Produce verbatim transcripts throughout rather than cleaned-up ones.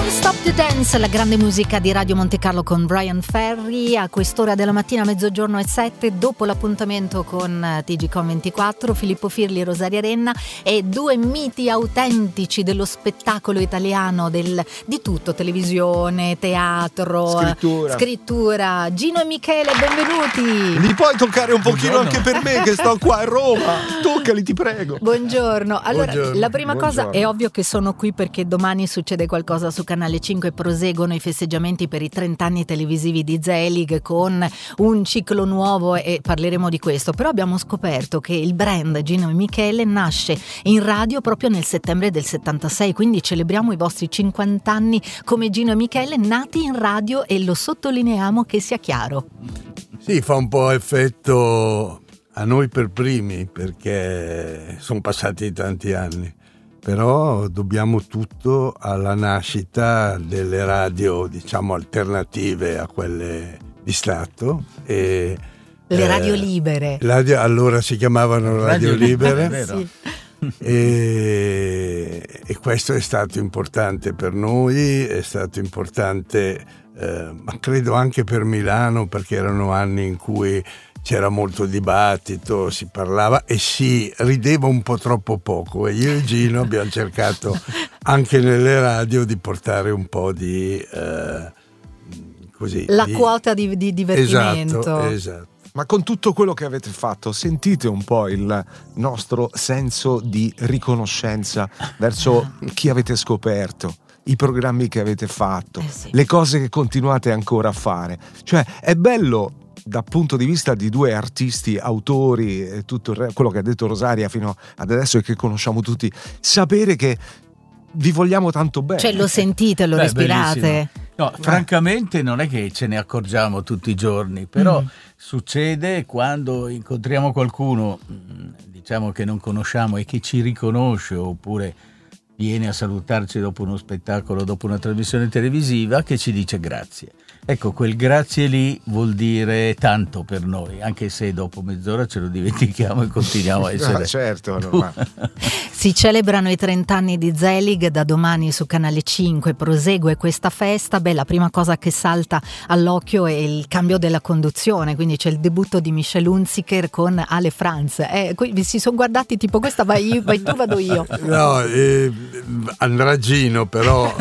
Stop the Dance, la grande musica di Radio Monte Carlo con Brian Ferry a quest'ora della mattina, mezzogiorno e sette, dopo l'appuntamento con T G Com ventiquattro, Filippo Firli e Rosaria Renna, e due miti autentici dello spettacolo italiano, del, di tutto, televisione, teatro, scrittura. scrittura. Gino e Michele, benvenuti. Li puoi toccare un pochino Buongiorno. anche per me che sto qua a Roma? Toccali, ti prego. Buongiorno. Allora, Buongiorno. la prima Buongiorno. cosa, è ovvio che sono qui perché domani succede qualcosa su Canale cinque, proseguono i festeggiamenti per i trenta anni televisivi di Zelig con un ciclo nuovo e parleremo di questo. Però abbiamo scoperto che il brand Gino e Michele nasce in radio proprio nel settembre del settantasei, quindi celebriamo i vostri cinquanta anni come Gino e Michele, nati in radio, e lo sottolineiamo, che sia chiaro. Sì, fa un po' effetto a noi per primi perché sono passati tanti anni, però dobbiamo tutto alla nascita delle radio, diciamo, alternative a quelle di Stato. E Le eh, radio libere. radio, allora si chiamavano radio, Radio libere. Libere, vero. Sì. E, e questo è stato importante per noi, è stato importante, eh, ma credo anche per Milano, perché erano anni in cui c'era molto dibattito, si parlava e si rideva un po' troppo poco, e io e Gino abbiamo cercato anche nelle radio di portare un po' di eh, così La di... quota di, di divertimento. Esatto, esatto. Ma con tutto quello che avete fatto, sentite un po' il nostro senso di riconoscenza verso chi avete scoperto, i programmi che avete fatto, Eh sì. le cose che continuate ancora a fare. Cioè, è bello dal punto di vista di due artisti, autori e tutto il re- quello che ha detto Rosaria fino ad adesso e che conosciamo tutti, sapere che vi vogliamo tanto bene. Cioè, lo sentite, lo Beh, respirate. bellissimo. No, francamente non è che ce ne accorgiamo tutti i giorni, però Mm. succede quando incontriamo qualcuno, mh, diciamo, che non conosciamo e che ci riconosce, oppure viene a salutarci dopo uno spettacolo, dopo una trasmissione televisiva, che ci dice grazie. Ecco, quel grazie lì vuol dire tanto per noi, anche se dopo mezz'ora ce lo dimentichiamo e continuiamo a essere... Ah, certo, normale. Si celebrano i trenta anni di Zelig, da domani su Canale cinque prosegue questa festa. Beh, la prima cosa che salta all'occhio è il cambio della conduzione, quindi c'è il debutto di Michel Hunziker con Ale Franz. Eh, qui vi si sono guardati tipo, questa vai, io, vai tu, vado io. No, eh, andrà Gino, però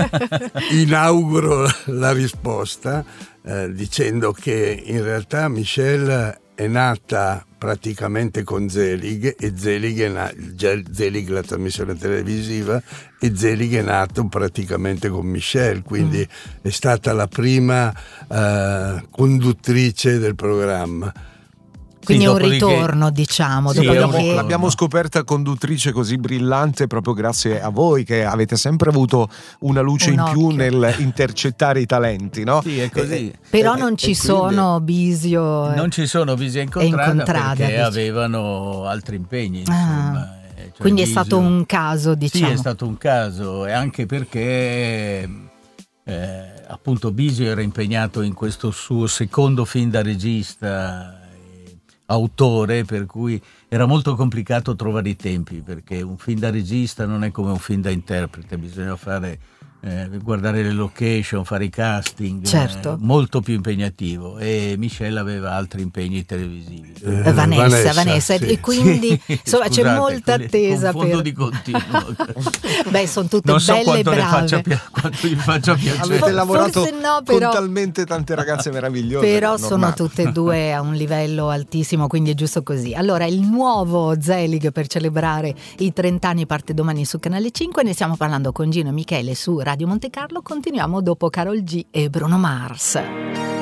inauguro la risposta eh, dicendo che in realtà Michel è nata praticamente con Zelig, e Zelig è na- Zelig la trasmissione televisiva, e Zelig è nato praticamente con Michel, quindi mm. è stata la prima eh, conduttrice del programma. Quindi è un dopodiché- ritorno, diciamo. Sì, dopodiché- è un ritorno. L'abbiamo scoperta conduttrice così brillante proprio grazie a voi, che avete sempre avuto una luce Un in più occhio. nel intercettare i talenti, no? Sì, è così. Però E- non e ci quindi- sono Bisio. Non ci sono Visia in Contrada, Incontrada, perché dici. avevano altri impegni, Ah, insomma. Eh, cioè quindi è Visio- stato un caso, diciamo. Sì, è stato un caso, e anche perché eh, appunto Bisio era impegnato in questo suo secondo film da regista, eh, autore, per cui era molto complicato trovare i tempi, perché un film da regista non è come un film da interprete, bisogna fare eh, guardare le location, fare i casting, Certo. eh, molto più impegnativo, e Michel aveva altri impegni televisivi. Eh, Eh, Vanessa, Vanessa, Vanessa, sì. e quindi Sì, insomma c'è scusate, molta le attesa confondo per... di continuo. Beh, sono tutte Non so belle e quanto, le faccia, brave. pia- quanto gli faccia piacere. Avete For- lavorato forse no, con però- talmente tante ragazze meravigliose. Però normale. sono tutte e due a un livello altissimo, quindi è giusto così. Allora, il nuovo Zelig per celebrare i trenta anni parte domani su Canale cinque. Ne stiamo parlando con Gino e Michele su Radio Monte Carlo. Continuiamo dopo Karol G e Bruno Mars.